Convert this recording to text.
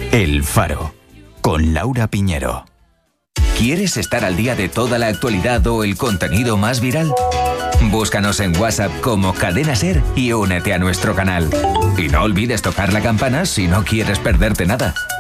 El Faro, con Laura Piñero. ¿Quieres estar al día de toda la actualidad o el contenido más viral? Búscanos en WhatsApp como Cadena Ser y únete a nuestro canal. Y no olvides tocar la campana si no quieres perderte nada.